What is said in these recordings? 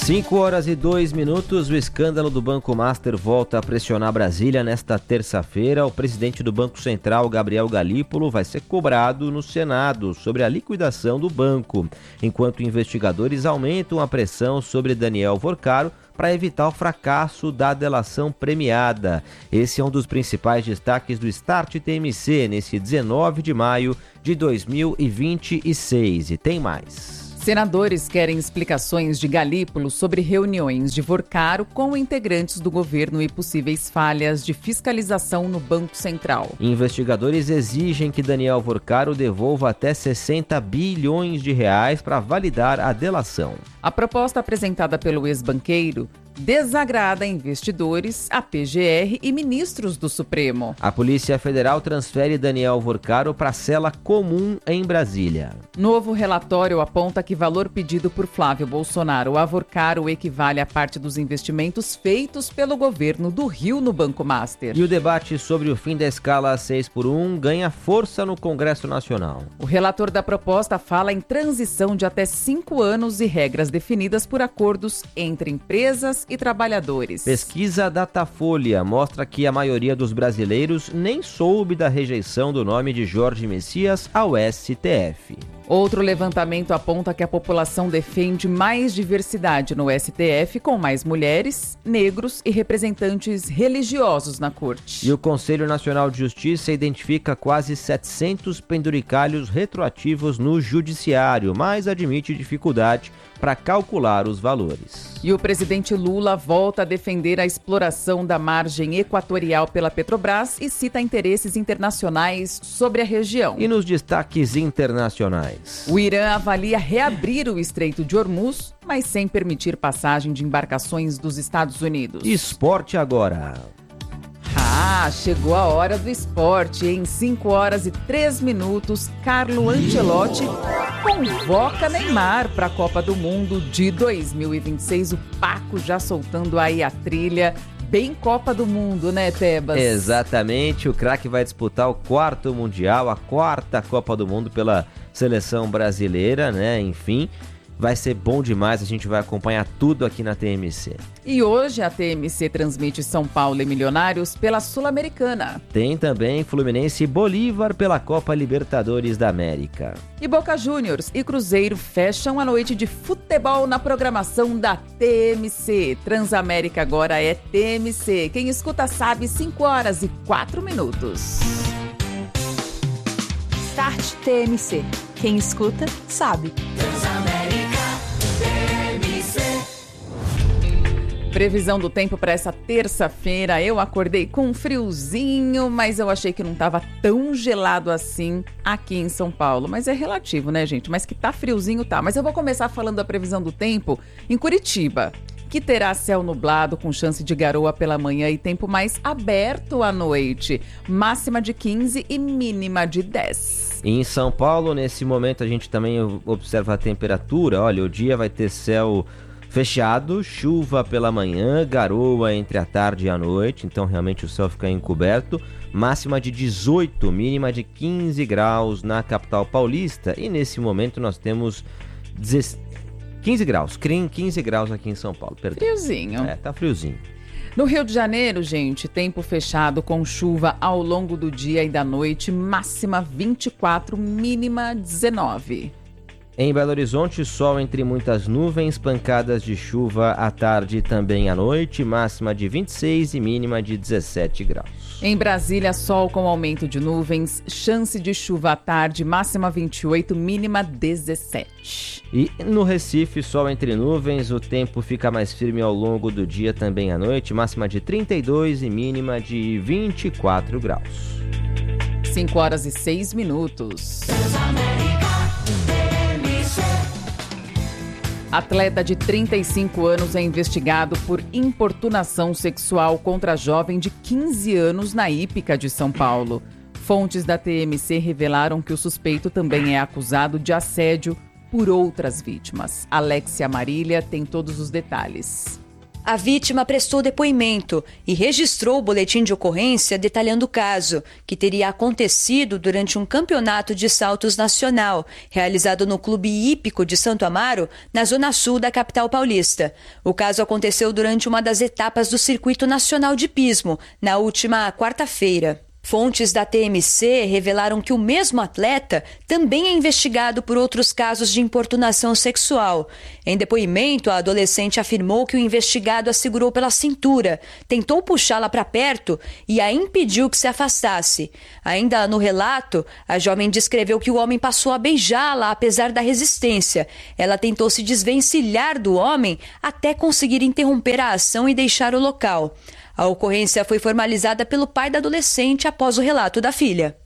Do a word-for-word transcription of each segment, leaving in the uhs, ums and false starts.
cinco horas e dois minutos, o escândalo do Banco Master volta a pressionar Brasília. Nesta terça-feira, o presidente do Banco Central, Gabriel Galípolo, vai ser cobrado no Senado sobre a liquidação do banco, enquanto investigadores aumentam a pressão sobre Daniel Vorcaro para evitar o fracasso da delação premiada. Esse é um dos principais destaques do Start T M C nesse dezenove de maio de dois mil e vinte e seis. E tem mais. Senadores querem explicações de Galípolo sobre reuniões de Vorcaro com integrantes do governo e possíveis falhas de fiscalização no Banco Central. Investigadores exigem que Daniel Vorcaro devolva até sessenta bilhões de reais para validar a delação. A proposta apresentada pelo ex-banqueiro desagrada investidores, a P G R e ministros do Supremo. A Polícia Federal transfere Daniel Vorcaro para a cela comum em Brasília. Novo relatório aponta que valor pedido por Flávio Bolsonaro a Vorcaro equivale a parte dos investimentos feitos pelo governo do Rio no Banco Master. E o debate sobre o fim da escala seis por um ganha força no Congresso Nacional. O relator da proposta fala em transição de até cinco anos e regras definidas por acordos entre empresas e trabalhadores. Pesquisa Datafolha mostra que a maioria dos brasileiros nem soube da rejeição do nome de Jorge Messias ao S T F. Outro levantamento aponta que a população defende mais diversidade no S T F, com mais mulheres, negros e representantes religiosos na corte. E o Conselho Nacional de Justiça identifica quase setecentos penduricalhos retroativos no judiciário, mas admite dificuldade para calcular os valores. E o presidente Lula volta a defender a exploração da margem equatorial pela Petrobras e cita interesses internacionais sobre a região. E nos destaques internacionais, o Irã avalia reabrir o Estreito de Hormuz, mas sem permitir passagem de embarcações dos Estados Unidos. Esporte agora. Ah, chegou a hora do esporte. Em cinco horas e três minutos, Carlo Ancelotti convoca Neymar para a Copa do Mundo de dois mil e vinte e seis. O Paco já soltando aí a trilha. Bem Copa do Mundo, né, Tebas? Exatamente, o craque vai disputar o quarto Mundial, a quarta Copa do Mundo pela seleção brasileira, né, enfim... Vai ser bom demais, a gente vai acompanhar tudo aqui na T M C. E hoje a T M C transmite São Paulo e Milionários pela Sul-Americana. Tem também Fluminense e Bolívar pela Copa Libertadores da América. E Boca Juniors e Cruzeiro fecham a noite de futebol na programação da T M C. Transamérica agora é T M C. Quem escuta sabe, cinco horas e quatro minutos. Start T M C. Quem escuta sabe. Transamérica. Previsão do tempo para essa terça-feira. Eu acordei com um friozinho, mas eu achei que não estava tão gelado assim aqui em São Paulo. Mas é relativo, né, gente? Mas que tá friozinho, tá. Mas eu vou começar falando da previsão do tempo em Curitiba, que terá céu nublado com chance de garoa pela manhã e tempo mais aberto à noite. Máxima de quinze e mínima de dez. E em São Paulo, nesse momento, a gente também observa a temperatura. Olha, o dia vai ter céu fechado, chuva pela manhã, garoa entre a tarde e a noite, então realmente o céu fica encoberto. Máxima de dezoito, mínima de quinze graus na capital paulista. E nesse momento nós temos quinze graus, quinze graus aqui em São Paulo. Perdão. Friozinho. É, tá friozinho. No Rio de Janeiro, gente, tempo fechado com chuva ao longo do dia e da noite, máxima vinte e quatro, mínima dezenove. Em Belo Horizonte, sol entre muitas nuvens, pancadas de chuva à tarde e também à noite, máxima de vinte e seis e mínima de dezessete graus. Em Brasília, sol com aumento de nuvens, chance de chuva à tarde, máxima vinte e oito, mínima dezessete. E no Recife, sol entre nuvens, o tempo fica mais firme ao longo do dia também à noite, máxima de trinta e dois e mínima de vinte e quatro graus. cinco horas e seis minutos. Atleta de trinta e cinco anos é investigado por importunação sexual contra jovem de quinze anos na Hípica de São Paulo. Fontes da T M C revelaram que o suspeito também é acusado de assédio por outras vítimas. Alexia Marília tem todos os detalhes. A vítima prestou depoimento e registrou o boletim de ocorrência detalhando o caso, que teria acontecido durante um campeonato de saltos nacional, realizado no Clube Hípico de Santo Amaro, na zona sul da capital paulista. O caso aconteceu durante uma das etapas do Circuito Nacional de Pismo, na última quarta-feira. Fontes da T M C revelaram que o mesmo atleta também é investigado por outros casos de importunação sexual. Em depoimento, a adolescente afirmou que o investigado a segurou pela cintura, tentou puxá-la para perto e a impediu que se afastasse. Ainda no relato, a jovem descreveu que o homem passou a beijá-la apesar da resistência. Ela tentou se desvencilhar do homem até conseguir interromper a ação e deixar o local. A ocorrência foi formalizada pelo pai da adolescente após o relato da filha.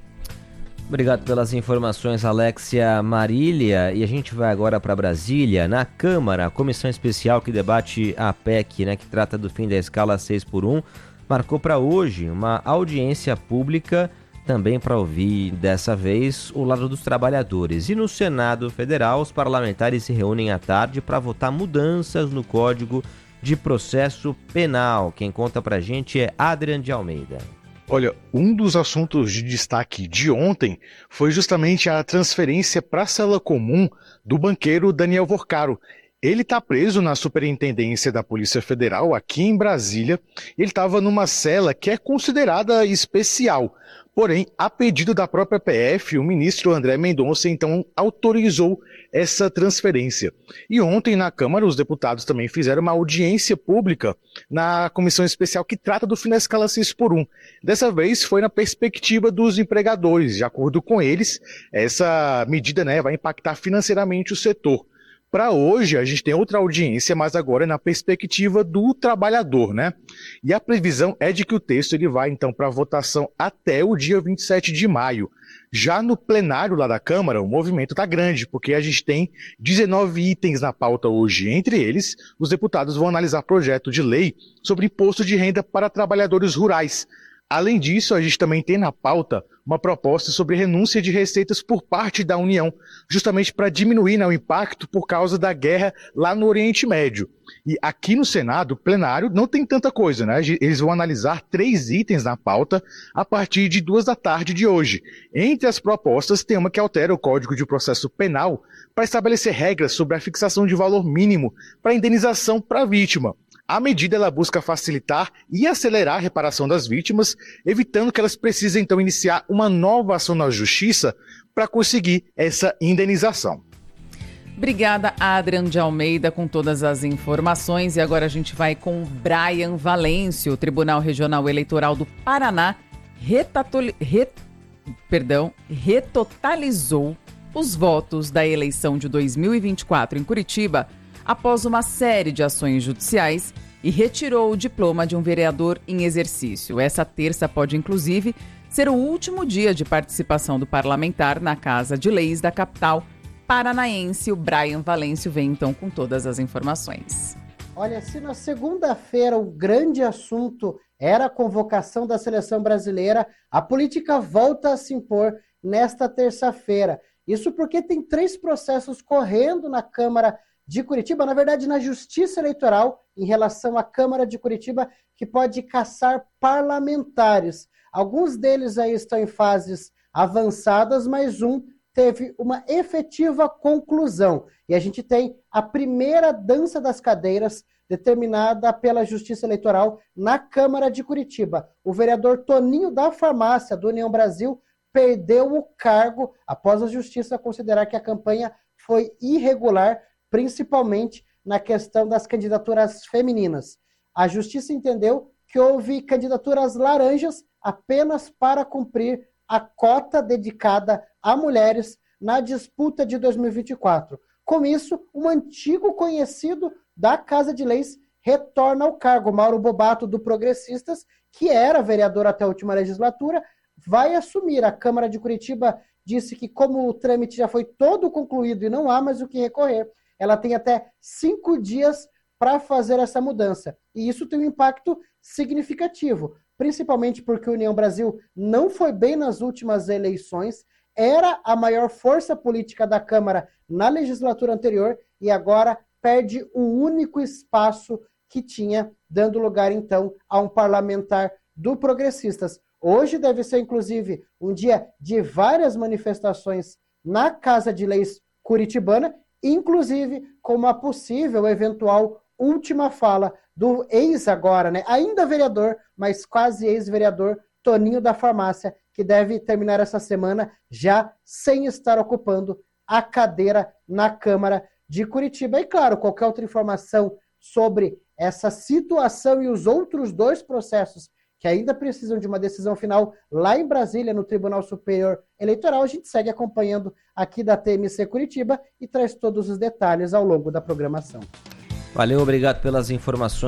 Obrigado pelas informações, Alexia Marília. E a gente vai agora para Brasília. Na Câmara, a comissão especial que debate a P E C, né, que trata do fim da escala seis por um, marcou para hoje uma audiência pública também para ouvir, dessa vez, o lado dos trabalhadores. E no Senado Federal, os parlamentares se reúnem à tarde para votar mudanças no Código de Processo Penal. Quem conta pra gente é Adrian de Almeida. Olha, um dos assuntos de destaque de ontem foi justamente a transferência para a cela comum do banqueiro Daniel Vorcaro. Ele está preso na Superintendência da Polícia Federal aqui em Brasília. Ele estava numa cela que é considerada especial. Porém, a pedido da própria P F, o ministro André Mendonça então autorizou essa transferência. E ontem na Câmara os deputados também fizeram uma audiência pública na comissão especial que trata do fim da escala seis por um. Dessa vez foi na perspectiva dos empregadores. De acordo com eles, essa medida, né, vai impactar financeiramente o setor. Para hoje, a gente tem outra audiência, mas agora na perspectiva do trabalhador, né? E a previsão é de que o texto ele vai, então, para votação até o dia vinte e sete de maio. Já no plenário lá da Câmara, o movimento está grande, porque a gente tem dezenove itens na pauta hoje. Entre eles, os deputados vão analisar projeto de lei sobre imposto de renda para trabalhadores rurais. Além disso, a gente também tem na pauta uma proposta sobre renúncia de receitas por parte da União, justamente para diminuir, né, o impacto por causa da guerra lá no Oriente Médio. E aqui no Senado, plenário, não tem tanta coisa, né? Eles vão analisar três itens na pauta a partir de duas da tarde de hoje. Entre as propostas, tem uma que altera o Código de Processo Penal para estabelecer regras sobre a fixação de valor mínimo para indenização para a vítima. A medida ela busca facilitar e acelerar a reparação das vítimas, evitando que elas precisem então iniciar uma nova ação na justiça para conseguir essa indenização. Obrigada, Adrian de Almeida, com todas as informações. E agora a gente vai com o Brian Valêncio. O Tribunal Regional Eleitoral do Paraná retatoli... Ret... Perdão, retotalizou os votos da eleição de dois mil e vinte e quatro em Curitiba após uma série de ações judiciais e retirou o diploma de um vereador em exercício. Essa terça pode, inclusive, ser o último dia de participação do parlamentar na Casa de Leis da capital paranaense. O Brian Valêncio vem, então, com todas as informações. Olha, se na segunda-feira o grande assunto era a convocação da seleção brasileira, a política volta a se impor nesta terça-feira. Isso porque tem três processos correndo na Câmara de Curitiba, na verdade na Justiça Eleitoral, em relação à Câmara de Curitiba, que pode caçar parlamentares. Alguns deles aí estão em fases avançadas, mas um teve uma efetiva conclusão. E a gente tem a primeira dança das cadeiras determinada pela Justiça Eleitoral na Câmara de Curitiba. O vereador Toninho da Farmácia, do União Brasil, perdeu o cargo após a Justiça considerar que a campanha foi irregular, principalmente na questão das candidaturas femininas. A Justiça entendeu que houve candidaturas laranjas apenas para cumprir a cota dedicada a mulheres na disputa de dois mil e vinte e quatro. Com isso, um antigo conhecido da Casa de Leis retorna ao cargo. Mauro Bobato, do Progressistas, que era vereador até a última legislatura, vai assumir. A Câmara de Curitiba disse que, como o trâmite já foi todo concluído e não há mais o que recorrer, ela tem até cinco dias para fazer essa mudança. E isso tem um impacto significativo, principalmente porque a União Brasil não foi bem nas últimas eleições, era a maior força política da Câmara na legislatura anterior e agora perde o único espaço que tinha, dando lugar então a um parlamentar do Progressistas. Hoje deve ser, inclusive, um dia de várias manifestações na Casa de Leis curitibana, inclusive com uma possível, eventual última fala do ex agora, né, ainda vereador, mas quase ex-vereador, Toninho da Farmácia, que deve terminar essa semana já sem estar ocupando a cadeira na Câmara de Curitiba. E claro, qualquer outra informação sobre essa situação e os outros dois processos que ainda precisam de uma decisão final lá em Brasília, no Tribunal Superior Eleitoral, a gente segue acompanhando aqui da T M C Curitiba e traz todos os detalhes ao longo da programação. Valeu, obrigado pelas informações.